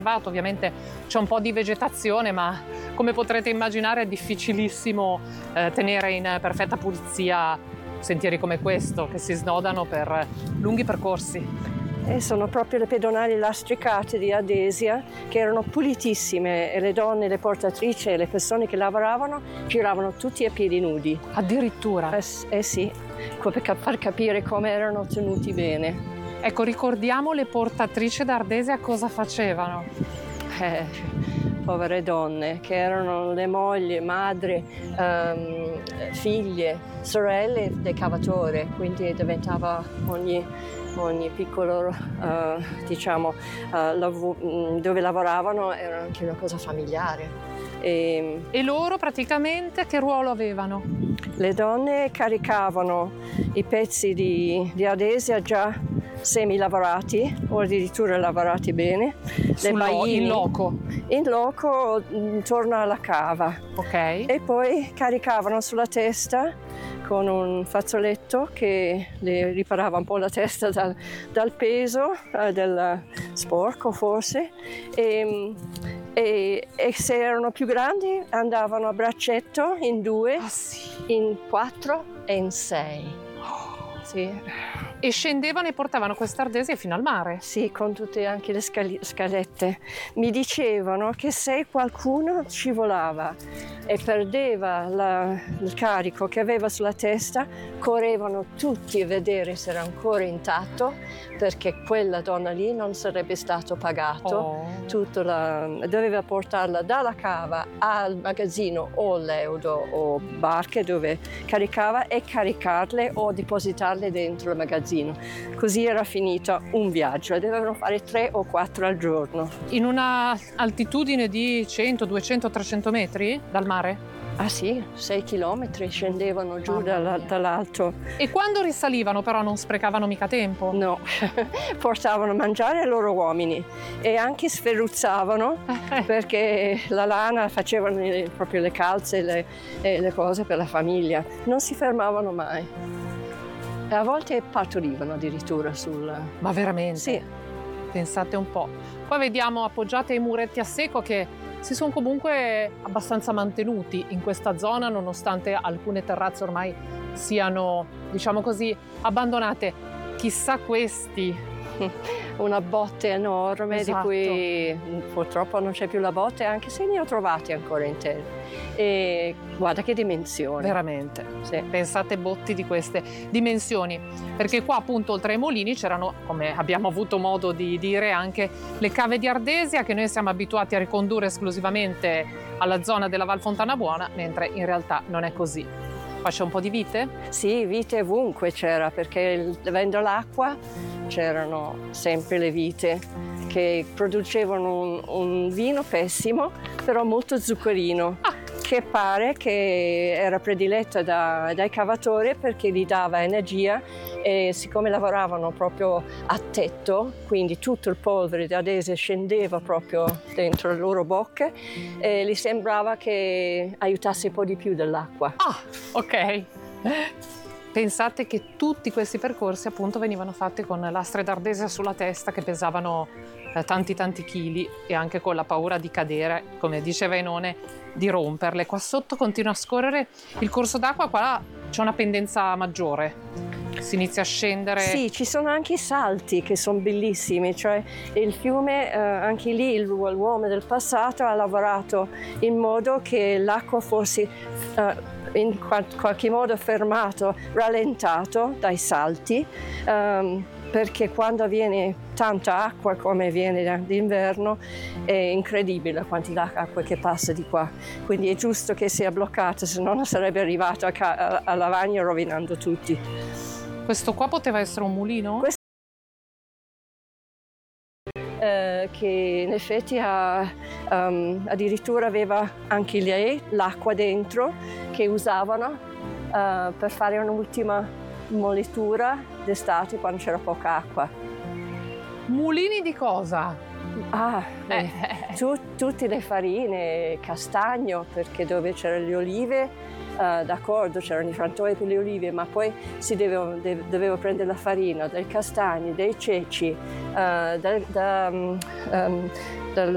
Ovviamente c'è un po' di vegetazione, ma come potrete immaginare è difficilissimo tenere in perfetta pulizia sentieri come questo che si snodano per lunghi percorsi. E sono proprio le pedonali lastricate di Adesia che erano pulitissime e le donne, le portatrici e le persone che lavoravano giravano tutti a piedi nudi. Addirittura? Sì, per far capire come erano tenuti bene. Ecco, ricordiamo le portatrici d'Ardesia cosa facevano? Povere donne, che erano le mogli, madri, figlie, sorelle del cavatore, quindi diventava ogni piccolo, dove lavoravano era anche una cosa familiare. E loro praticamente che ruolo avevano? Le donne caricavano i pezzi di Adesia già semi-lavorati o addirittura lavorati bene. In loco? In loco intorno alla cava. Ok. E poi caricavano sulla testa con un fazzoletto che le riparava un po' la testa dal peso, del sporco forse. E se erano più grandi andavano a braccetto in 2, in 4 e in 6. Sì. E scendevano e portavano queste Ardesie fino al mare? Sì, con tutte anche le scalette. Mi dicevano che se qualcuno scivolava e perdeva il carico che aveva sulla testa, correvano tutti a vedere se era ancora intatto, perché quella donna lì non sarebbe stato pagato. Doveva portarla dalla cava al magazzino o leudo o barche dove caricava e caricarle o depositarle dentro il magazzino. Così era finito un viaggio e dovevano fare 3 o 4 al giorno. In una altitudine di 100, 200, 300 metri dal mare? Ah sì, 6 chilometri scendevano giù dall'alto. E quando risalivano però non sprecavano mica tempo? No, portavano a mangiare ai loro uomini e anche sferruzzavano perché la lana facevano proprio le calze e le cose per la famiglia. Non si fermavano mai. E a volte partorivano addirittura Ma veramente? Sì. Pensate un po'. Poi vediamo appoggiate ai muretti a secco che si sono comunque abbastanza mantenuti in questa zona, nonostante alcune terrazze ormai siano, diciamo così, abbandonate. Chissà questi. Una botte enorme, esatto. Di cui purtroppo non c'è più la botte, anche se ne ho trovati ancora interi. E guarda che dimensioni. Veramente. Sì. Pensate botti di queste dimensioni. Perché qua appunto oltre ai mulini c'erano, come abbiamo avuto modo di dire, anche le cave di Ardesia che noi siamo abituati a ricondurre esclusivamente alla zona della Val Fontana Buona, mentre in realtà non è così. Qua c'è un po' di vite? Sì, vite ovunque c'era, perché avendo l'acqua c'erano sempre le vite che producevano un vino pessimo, però molto zuccherino, che pare che era prediletta dai cavatori perché gli dava energia e siccome lavoravano proprio a tetto, quindi tutto il polvere di Adesia scendeva proprio dentro le loro bocche e gli sembrava che aiutasse un po' di più dell'acqua. Ah, ok. Pensate che tutti questi percorsi appunto venivano fatti con lastre d'Ardesia sulla testa che pesavano tanti chili e anche con la paura di cadere, come diceva Enone, di romperle. Qua sotto continua a scorrere il corso d'acqua, qua c'è una pendenza maggiore. Si inizia a scendere. Sì, ci sono anche i salti che sono bellissimi, cioè il fiume, anche lì l'uomo del passato ha lavorato in modo che l'acqua fosse in qualche modo fermato, rallentato dai salti, perché quando viene tanta acqua come viene d'inverno è incredibile la quantità d'acqua che passa di qua, quindi è giusto che sia bloccata, se no non sarebbe arrivato a Lavagna rovinando tutti. Questo qua poteva essere un mulino? Che in effetti addirittura aveva anche lei l'acqua dentro che usavano per fare un'ultima molitura d'estate quando c'era poca acqua. Mulini di cosa? Tutte le farine, castagno, perché dove c'erano le olive, d'accordo, c'erano i frantoi per le olive, ma poi si doveva prendere la farina, dai castagni, dai ceci, dal